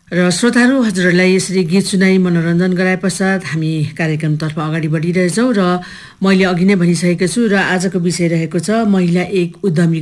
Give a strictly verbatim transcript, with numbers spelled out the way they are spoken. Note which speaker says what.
Speaker 1: र श्रोताहरू, हजुरहरूलाई यसरी गीत सुनाई मनोरञ्जन गराए पश्चात हामी कार्यक्रमतर्फ अगाडि बढिरहेछौँ र मैले अघि नै भनिसकेको छु र आजको विषय रहेको छ महिला एक उद्यमी